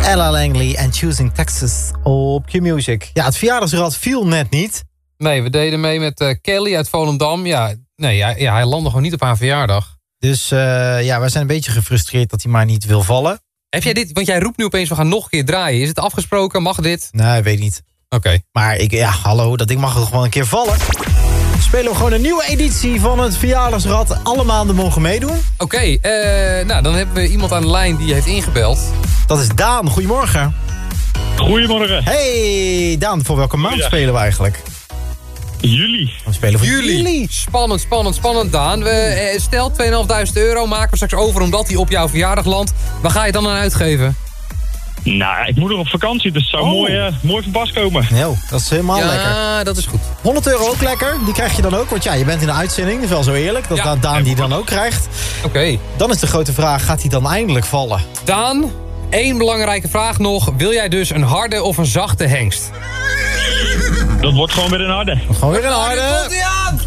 Ella Langley en Choosing Texas op Q-Music. Ja, het verjaardagsrad viel net niet. Nee, we deden mee met Kelly uit Volendam. Ja, hij landde gewoon niet op haar verjaardag. Dus wij zijn een beetje gefrustreerd dat hij maar niet wil vallen. Heb jij dit, want jij roept nu opeens, we gaan nog een keer draaien. Is het afgesproken? Mag dit? Nee, weet niet. Oké. Maar hallo, dat ding mag toch wel een keer vallen. Spelen we gewoon een nieuwe editie van het verjaardagsrad. Alle maanden mogen meedoen. Oké, dan hebben we iemand aan de lijn die heeft ingebeld. Dat is Daan, goedemorgen. Goedemorgen. Hey Daan, voor welke maand spelen we eigenlijk? Juli. We spelen voor juli. Spannend Daan. Stel 2.500 euro maken we straks over omdat hij op jouw verjaardag landt. Waar ga je dan aan uitgeven? Nou, ik moet nog op vakantie, dus het zou mooi van pas komen. Jo, dat is helemaal lekker. Ja, dat is goed. 100 euro ook lekker, die krijg je dan ook. Want je bent in de uitzending, dat is wel zo eerlijk. Dat Daan die dan ook krijgt. Oké. Dan is de grote vraag, gaat hij dan eindelijk vallen? Daan, 1 belangrijke vraag nog. Wil jij dus een harde of een zachte hengst? Dat wordt gewoon weer een harde. Gewoon weer een harde. Komt-ie aan!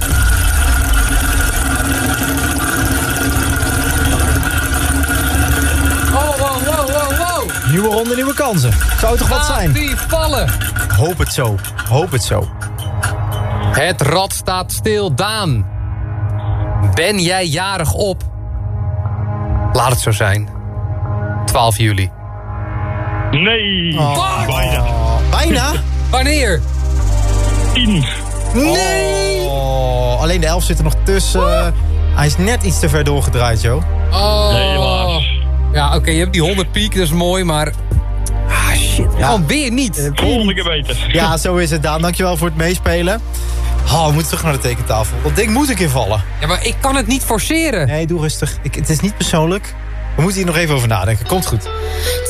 Wow. Nieuwe ronde, nieuwe kansen. Zou het toch wat zijn? Die vallen. Hoop het zo. Het rad staat stil. Daan, ben jij jarig op? Laat het zo zijn. 12 juli. Nee. Bijna. Bijna? Wanneer? 10. Nee! Alleen de 11 zit er nog tussen. Hij is net iets te ver doorgedraaid, joh. Helaas. Ja, oké, je hebt die 100 piek, dat is mooi, maar... shit, gewoon weer niet. Volgende keer beter. Ja, zo is het, Daan. Dankjewel voor het meespelen. We moeten terug naar de tekentafel. Dat ding moet een keer vallen. Ja, maar ik kan het niet forceren. Nee, doe rustig. Het is niet persoonlijk. We moeten hier nog even over nadenken. Komt goed.